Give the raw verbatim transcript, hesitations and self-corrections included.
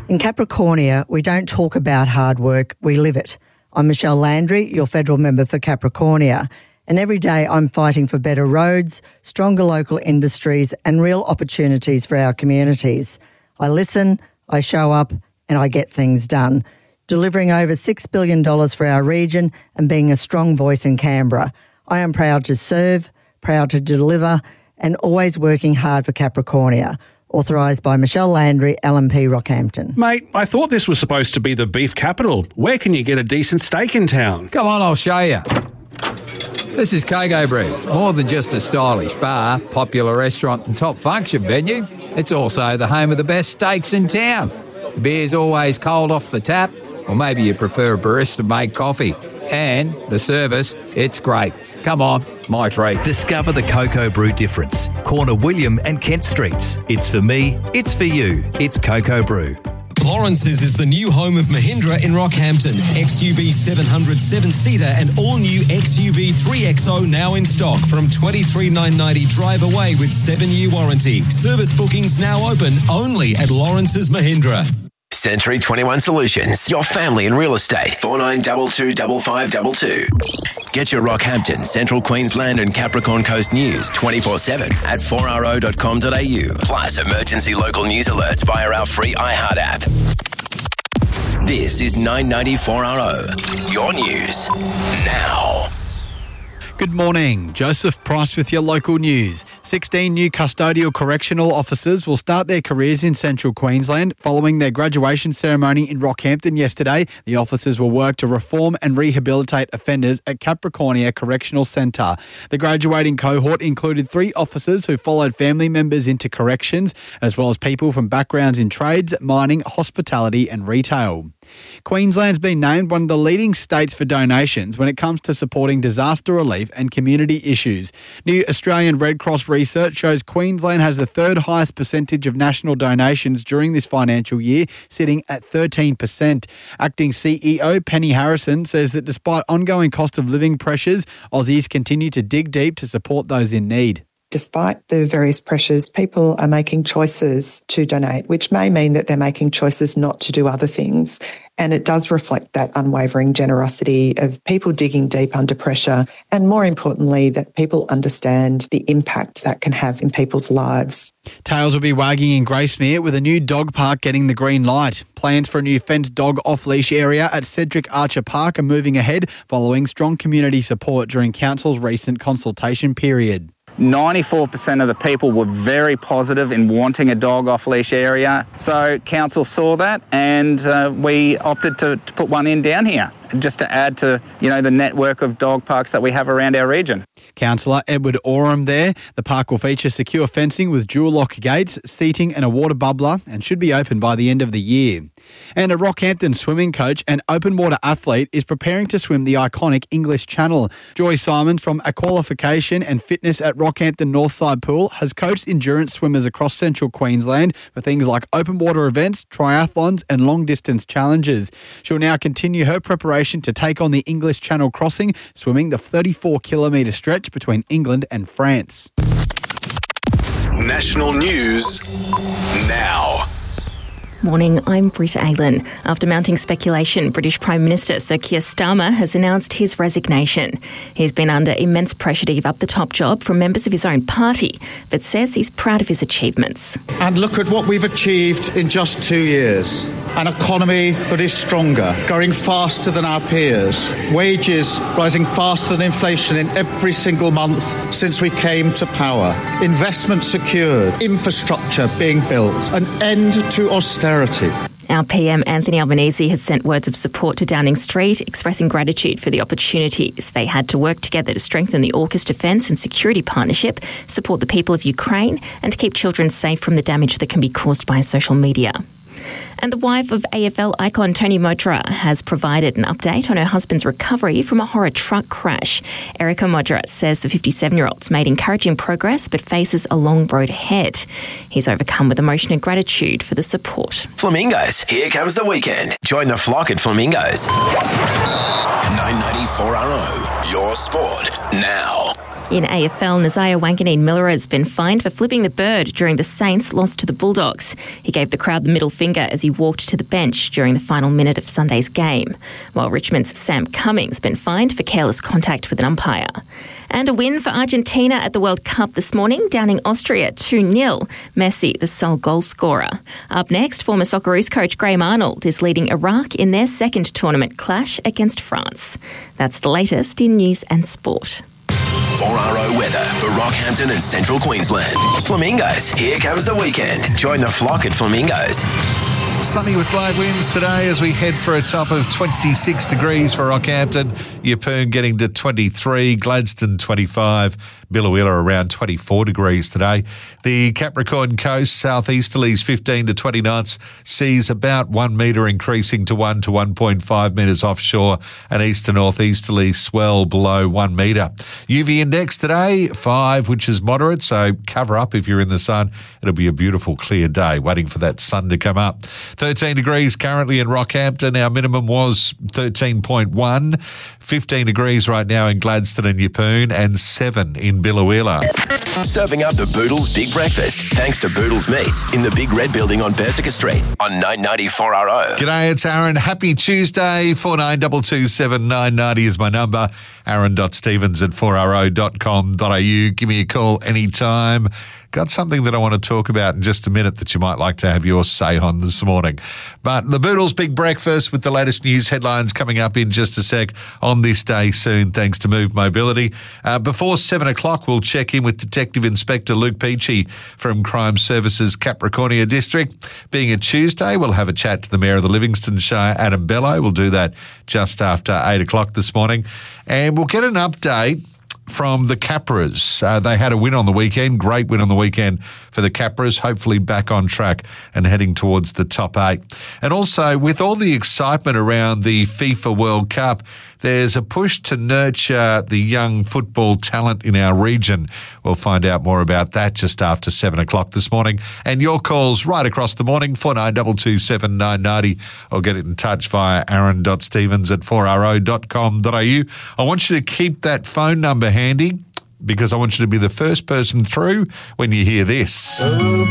In Capricornia, we don't talk about hard work, we live it. I'm Michelle Landry, your federal member for Capricornia, and every day I'm fighting for better roads, stronger local industries and real opportunities for our communities. I listen, I show up and I get things done, delivering over six billion dollars for our region and being a strong voice in Canberra. I am proud to serve, proud to deliver and always working hard for Capricornia. Authorised by Michelle Landry, L M P Rockhampton. Mate, I thought this was supposed to be the beef capital. Where can you get a decent steak in town? Come on, I'll show you. This is Coco Brew. More than just a stylish bar, popular restaurant and top function venue, it's also the home of the best steaks in town. The beer's always cold off the tap, or maybe you prefer a barista-made coffee. And the service, it's great. Come on, my treat. Discover the Coco Brew difference. Corner William and Kent Streets. It's for me, it's for you. It's Coco Brew. Lawrence's is the new home of Mahindra in Rockhampton. X U V seven hundred seven-seater and all-new X U V three X O now in stock from twenty-three thousand nine hundred ninety drive away with seven-year warranty. Service bookings now open only at Lawrence's Mahindra. Century twenty-one Solutions, your family in real estate. four nine two two, five five two two. Get your Rockhampton, Central Queensland and Capricorn Coast news twenty-four seven at four r o dot com dot a u. Plus emergency local news alerts via our free iHeart app. This is nine ninety four R O, your news now. Good morning. Joseph Price with your local news. sixteen new custodial correctional officers will start their careers in Central Queensland following their graduation ceremony in Rockhampton yesterday. The officers will work to reform and rehabilitate offenders at Capricornia Correctional Centre. The graduating cohort included three officers who followed family members into corrections, as well as people from backgrounds in trades, mining, hospitality and retail. Queensland's been named one of the leading states for donations when it comes to supporting disaster relief and community issues. New Australian Red Cross research shows Queensland has the third highest percentage of national donations during this financial year, sitting at thirteen percent. Acting C E O Penny Harrison says that despite ongoing cost of living pressures, Aussies continue to dig deep to support those in need. Despite the various pressures, people are making choices to donate, which may mean that they're making choices not to do other things. And it does reflect that unwavering generosity of people digging deep under pressure, and more importantly, that people understand the impact that can have in people's lives. Tails will be wagging in Gracemere with a new dog park getting the green light. Plans for a new fenced dog off-leash area at Cedric Archer Park are moving ahead following strong community support during Council's recent consultation period. ninety-four percent of the people were very positive in wanting a dog off-leash area. So council saw that and uh, we opted to, to put one in down here, just to add to, you know, the network of dog parks that we have around our region. Councillor Edward Oram there. The park will feature secure fencing with dual lock gates, seating and a water bubbler, and should be open by the end of the year. And a Rockhampton swimming coach and open water athlete is preparing to swim the iconic English Channel. Joy Simons from A Qualification and Fitness at Rockhampton Northside Pool has coached endurance swimmers across central Queensland for things like open water events, triathlons and long distance challenges. She'll now continue her preparation to take on the English Channel crossing, swimming the thirty-four kilometre stretch between England and France. National news now. Morning, I'm Britta Aylan. After mounting speculation, British Prime Minister Sir Keir Starmer has announced his resignation. He's been under immense pressure to give up the top job from members of his own party, but says he's proud of his achievements. And look at what we've achieved in just two years. An economy that is stronger, growing faster than our peers. Wages rising faster than inflation in every single month since we came to power. Investment secured, infrastructure being built, an end to austerity. Our P M Anthony Albanese has sent words of support to Downing Street, expressing gratitude for the opportunities they had to work together to strengthen the AUKUS defence and security partnership, support the people of Ukraine and to keep children safe from the damage that can be caused by social media. And the wife of A F L icon Tony Modra has provided an update on her husband's recovery from a horror truck crash. Erica Modra says the fifty-seven-year-old's made encouraging progress but faces a long road ahead. He's overcome with emotion and gratitude for the support. Flamingos, here comes the weekend. Join the flock at Flamingos. nine ninety-four R O, your sport now. In A F L, Nasiah Wanganeen-Miller has been fined for flipping the bird during the Saints' loss to the Bulldogs. He gave the crowd the middle finger as he walked to the bench during the final minute of Sunday's game, while Richmond's Sam Cummings has been fined for careless contact with an umpire. And a win for Argentina at the World Cup this morning, downing Austria two nil. Messi, the sole goal scorer. Up next, former Socceroos coach Graham Arnold is leading Iraq in their second tournament clash against France. That's the latest in news and sport. four R O weather for Rockhampton and Central Queensland. Flamingos, here comes the weekend. Join the flock at Flamingos. Sunny with light winds today as we head for a top of twenty-six degrees for Rockhampton. Yeppoon getting to twenty-three, Gladstone twenty-five, Biloela around twenty-four degrees today. The Capricorn Coast, southeasterlies fifteen to twenty knots, seas about one metre increasing to one to one point five metres offshore, and east to northeasterly swell below one metre. U V index today, five, which is moderate, so cover up if you're in the sun. It'll be a beautiful clear day, waiting for that sun to come up. thirteen degrees currently in Rockhampton. Our minimum was thirteen point one. fifteen degrees right now in Gladstone and Yeppoon, and seven in Biloela. Serving up the Boodles Big Breakfast, thanks to Boodles Meats in the Big Red Building on Berserker Street on nine ninety-four R O. G'day, it's Aaron. Happy Tuesday. four nine two two seven nine nine zero is my number. aaron dot stevens at four r o dot com dot a u. Give me a call anytime. Got something that I want to talk about in just a minute that you might like to have your say on this morning. But the Boodles Big Breakfast with the latest news headlines coming up in just a sec on this day soon, thanks to Move Mobility. Uh, before seven o'clock, we'll check in with Detective Inspector Luke Peachy from Crime Services Capricornia District. Being a Tuesday, we'll have a chat to the Mayor of the Livingston Shire, Adam Bello. We'll do that just after eight o'clock this morning. And we'll get an update from the Capras. Uh, they had a win on the weekend, great win on the weekend for the Capras, hopefully back on track and heading towards the top eight. And also, with all the excitement around the FIFA World Cup, there's a push to nurture the young football talent in our region. We'll find out more about that just after seven o'clock this morning. And your calls right across the morning, four nine two two seven nine nine zero, or get in touch via aaron dot stevens at four r o dot com dot a u. I want you to keep that phone number handy because I want you to be the first person through when you hear this.